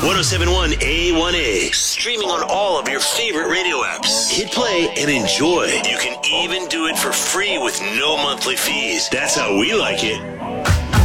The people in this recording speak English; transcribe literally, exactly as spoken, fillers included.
seven one A one A. Streaming on all of your favorite radio apps. Hit play and enjoy. You can even do it for free with no monthly fees. That's how we like it.